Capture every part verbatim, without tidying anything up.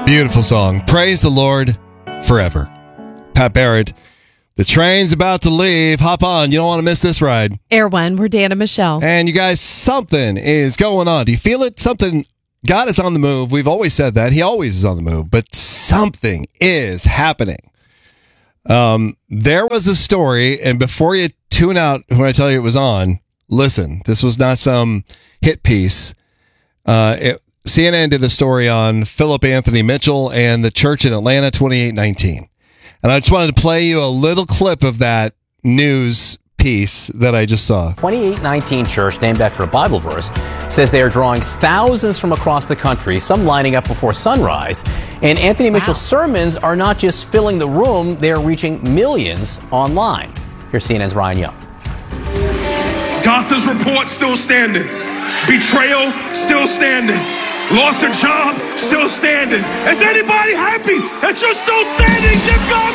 Beautiful song. Praise the Lord forever. Pat Barrett. The train's about to leave. Hop on. You don't want to miss this ride. Air One, we're Dan and Michelle. And you guys, something is going on. Do you feel it? Something, God is on the move. We've always said that. He always is on the move. But something is happening. Um, there was a story, and before you tune out when I tell you it was on, listen, this was not some hit piece. Uh, it, C N N did a story on Philip Anthony Mitchell and the church in Atlanta twenty-eight nineteen. And I just wanted to play you a little clip of that news piece that I just saw. twenty-eight nineteen Church, named after a Bible verse, says they are drawing thousands from across the country, some lining up before sunrise. And Anthony wow. Mitchell's sermons are not just filling the room, they are reaching millions online. Here's C N N's Ryan Young. Doctor's report still standing. Betrayal still standing. Lost a job, still standing. Is anybody happy that you're still standing? Give God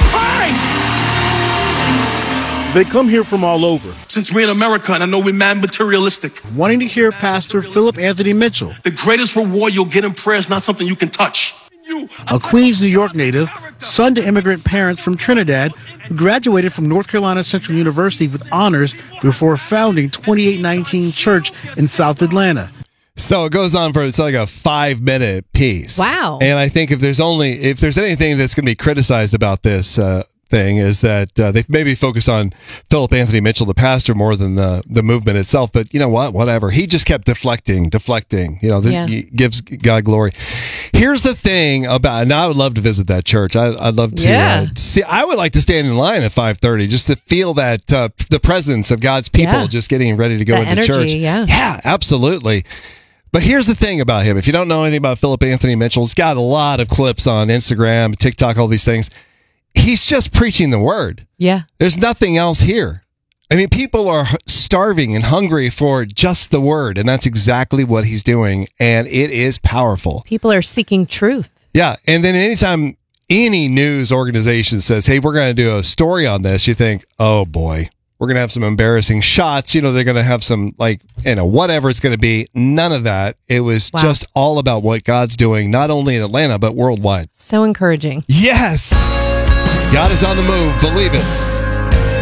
praise. They come here from all over. Since we're in America, and I know we're mad materialistic. Wanting to hear Pastor Philip Anthony Mitchell. The greatest reward you'll get in prayer is not something you can touch. You, a Queens, New York native, son to immigrant parents from Trinidad, who graduated from North Carolina Central University with honors before founding twenty-eight nineteen Church in South Atlanta. So it goes on for, it's like a five minute piece. Wow. And I think if there's only, if there's anything that's going to be criticized about this uh, thing is that uh, they maybe focus on Philip Anthony Mitchell, the pastor, more than the, the movement itself. But you know what? Whatever. He just kept deflecting, deflecting, you know, this yeah. gives God glory. Here's the thing about, and I would love to visit that church. I, I'd love to yeah. uh, see, I would like to stand in line at five thirty just to feel that, uh, the presence of God's people yeah. just getting ready to go that into energy, church. Yeah. yeah, absolutely. But here's the thing about him. If you don't know anything about Philip Anthony Mitchell, he's got a lot of clips on Instagram, TikTok, all these things. He's just preaching the word. Yeah. There's nothing else here. I mean, people are starving and hungry for just the word, and that's exactly what he's doing, and it is powerful. People are seeking truth. Yeah, and then anytime any news organization says, hey, we're going to do a story on this, you think, oh boy. We're going to have some embarrassing shots. You know, they're going to have some, like, you know, whatever it's going to be. None of that. It was wow. just all about what God's doing, not only in Atlanta, but worldwide. So encouraging. Yes. God is on the move. Believe it.